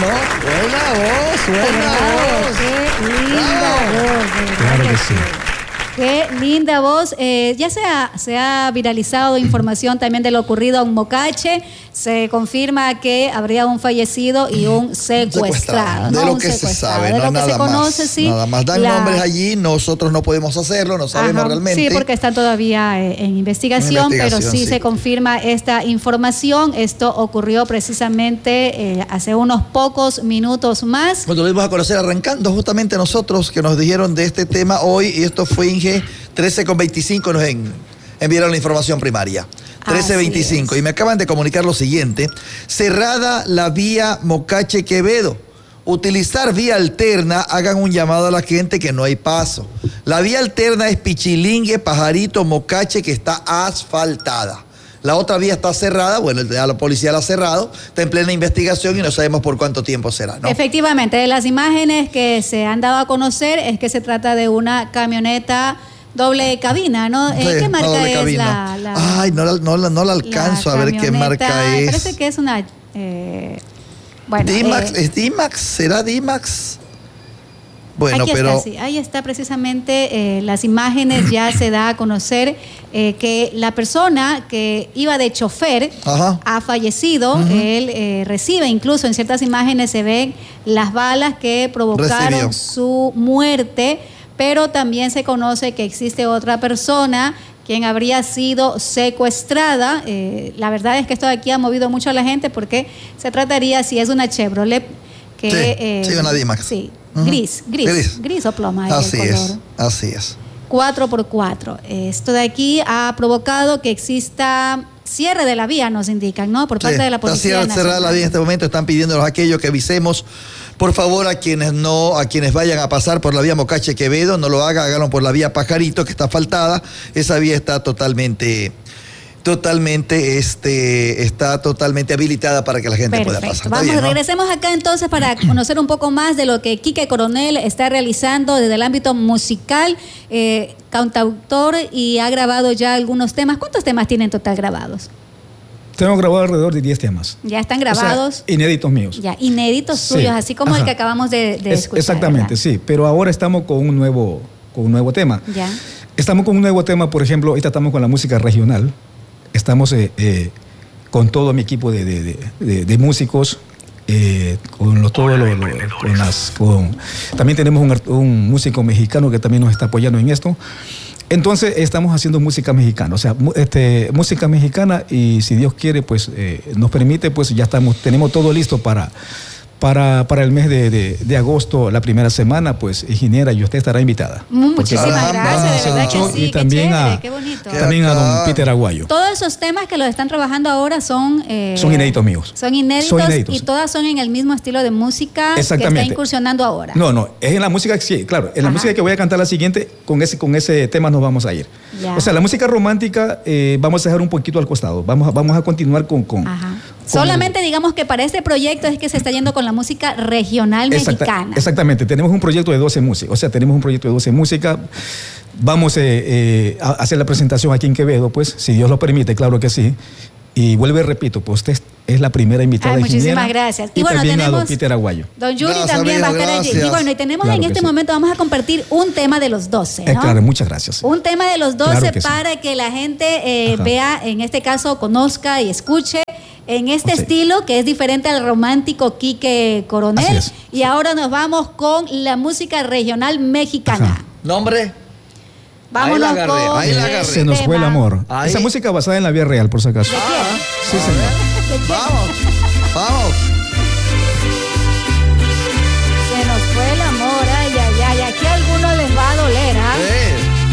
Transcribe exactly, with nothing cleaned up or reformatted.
Buena voz, buena voz. Qué linda voz. Claro que sí. Qué linda voz. Eh, ya se ha, se ha viralizado información también de lo ocurrido en Mocache. Se confirma que habría un fallecido y un secuestrado. De ¿no? lo Un que se sabe, de no lo que nada se conoce, más. sí. Nada más dan La... nombres allí, nosotros no podemos hacerlo, no sabemos Ajá, realmente. sí, porque están todavía eh, en investigación, En investigación, pero sí, sí se confirma esta información. Esto ocurrió precisamente eh, hace unos pocos minutos más. Cuando lo dimos a conocer arrancando justamente nosotros que nos dijeron de este tema hoy, y esto fue Inge trece con veinticinco, nos en, enviaron la información primaria. trece veinticinco. Y me acaban de comunicar lo siguiente: cerrada la vía Mocache-Quevedo. Utilizar vía alterna, hagan un llamado a la gente que no hay paso. La vía alterna es Pichilingue, Pajarito, Mocache, que está asfaltada. La otra vía está cerrada, bueno, la policía la ha cerrado, está en plena investigación y no sabemos por cuánto tiempo será, ¿no? Efectivamente, de las imágenes que se han dado a conocer es que se trata de una camioneta doble cabina, ¿no? Sí, ¿Qué marca doble es cabina. la, la... Ay, no la, no, la, no la alcanzo la a ver qué marca es. Parece que es una... Eh, bueno, D-Max, eh, ¿es D-Max? ¿Será D-Max? Bueno, aquí pero... está, sí, ahí está precisamente eh, las imágenes, ya se da a conocer eh, que la persona que iba de chofer Ajá. ha fallecido. Uh-huh. Él eh, recibe, incluso en ciertas imágenes se ven las balas que provocaron Recibió. su muerte, pero también se conoce que existe otra persona quien habría sido secuestrada. Eh, la verdad es que esto de aquí ha movido mucho a la gente porque se trataría, si es una Chevrolet, que... Sí, eh, sí, una D-Max. Sí, uh-huh. gris, gris, gris, gris o ploma. Así el color. es, así es. cuatro por cuatro. Esto de aquí ha provocado que exista cierre de la vía, nos indican, ¿no? Por parte sí, de la Policía Está cerrada la vía en este momento, están pidiéndonos a aquellos que avisemos, por favor, a quienes no, a quienes vayan a pasar por la vía Mocache-Quevedo, no lo hagan, háganlo por la vía Pajarito, que está asfaltada. Esa vía está totalmente... Totalmente, este, está totalmente habilitada para que la gente Perfecto. pueda pasar. Vamos, bien, ¿no? regresemos acá entonces para conocer un poco más de lo que Quique Coronel está realizando desde el ámbito musical, eh, cantautor, y ha grabado ya algunos temas. ¿Cuántos temas tienen en total grabados? Tengo grabado alrededor de diez temas. Ya están grabados. O sea, inéditos míos. Ya, inéditos Sí. suyos, así como Ajá. el que acabamos de, de Es, escuchar. exactamente, ¿verdad? sí. Pero ahora estamos con un nuevo, con un nuevo tema. Ya. Estamos con un nuevo tema, por ejemplo, ahorita estamos con la música regional. Estamos eh, eh, con todo mi equipo de, de, de, de, de músicos, eh, con los, todo lo, lo, con las, con, también tenemos un, un músico mexicano que también nos está apoyando en esto. Entonces estamos haciendo música mexicana, o sea, este, música mexicana, y si Dios quiere, pues eh, nos permite, pues ya estamos, tenemos todo listo para, para, para el mes de, de, de agosto, la primera semana, pues ingeniera, y usted estará invitada. Muchísimas Porque- gracias, de verdad que sí, y qué también chévere, a, qué bonito. también a don Peter Aguayo. Todos esos temas que los están trabajando ahora son... eh, Son inéditos míos. Son inéditos, Son inéditos. y todas son en el mismo estilo de música que Exactamente. está incursionando ahora. No, no, es en la música, sí, claro, en la Ajá. música que voy a cantar la siguiente, con ese, con ese tema nos vamos a ir. Ya. O sea, la música romántica eh, vamos a dejar un poquito al costado, vamos a, vamos a continuar con... con Ajá. con- Solamente digamos que para este proyecto es que se está yendo con la música regional Exacta- mexicana. Exactamente, tenemos un proyecto de doce músicas, o sea, tenemos un proyecto de doce músicas, vamos eh, eh, a hacer la presentación aquí en Quevedo, pues, si Dios lo permite, claro que sí. Y vuelvo y repito, pues usted es la primera invitada. Ay, muchísimas ingeniera, gracias. Y, Y bueno, también a tenemos- don Peter Aguayo. Don Yuri Gracias, también va a amigo, estar allí. gracias. Y bueno, y tenemos Claro en que este sí. momento, vamos a compartir un tema de los doce, ¿no? Eh, claro, muchas gracias. Un tema de los doce Claro que sí. para que la gente eh, Ajá. vea, en este caso, conozca y escuche en este Sí. estilo que es diferente al romántico Quique Coronel. Así es. Y ahora nos vamos con la música regional mexicana. Ajá. ¿Nombre? Vámonos Ahí la agarré, con ahí la agarré. este Se nos fue el tema. amor. Ahí. Esa música basada en la vida real, por si acaso. ¿De quién? Sí, señor. ¿De quién? Vamos, vamos.